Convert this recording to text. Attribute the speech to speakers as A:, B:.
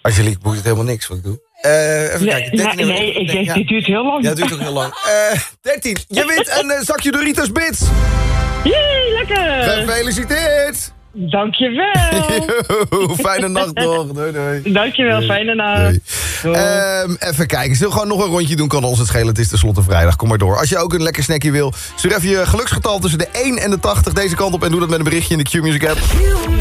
A: Angelique boeit het helemaal niks wat ik doe. Even kijken. 13,
B: ik denk, dit duurt heel lang.
A: Ja, het duurt ook heel lang. 13. Je wint een zakje Doritos Bits.
B: Jee, lekker.
A: Gefeliciteerd.
B: Dankjewel.
A: Fijne nacht nog. Doei.
B: Dankjewel, fijne nacht.
A: Even kijken. Zullen we gewoon nog een rondje doen? Kan ons het schelen. Het is tenslotte vrijdag. Kom maar door. Als je ook een lekker snackje wil, stuur even je geluksgetal tussen de 1 en de 80 deze kant op en doe dat met een berichtje in de Q-Music app.